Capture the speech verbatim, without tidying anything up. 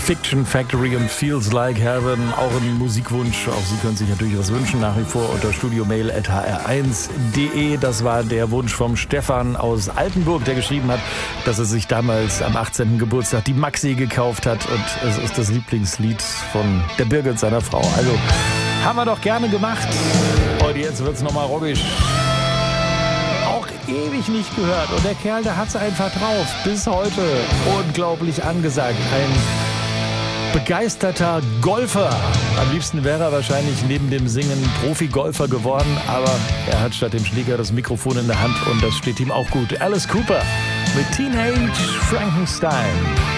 Fiction Factory und Feels Like Heaven. Auch ein Musikwunsch. Auch Sie können sich natürlich was wünschen. Nach wie vor unter studiomail at h r eins punkt d e. Das war der Wunsch vom Stefan aus Altenburg, der geschrieben hat, dass er sich damals am achtzehnten Geburtstag die Maxi gekauft hat. Und es ist das Lieblingslied von der Birgit, seiner Frau. Also haben wir doch gerne gemacht. Und jetzt wird's nochmal rockisch. Auch ewig nicht gehört. Und der Kerl, der hat's einfach drauf. Bis heute unglaublich angesagt. Ein begeisterter Golfer. Am liebsten wäre er wahrscheinlich neben dem Singen Profi-Golfer geworden. Aber er hat statt dem Schläger das Mikrofon in der Hand. Und das steht ihm auch gut. Alice Cooper mit Teenage Frankenstein.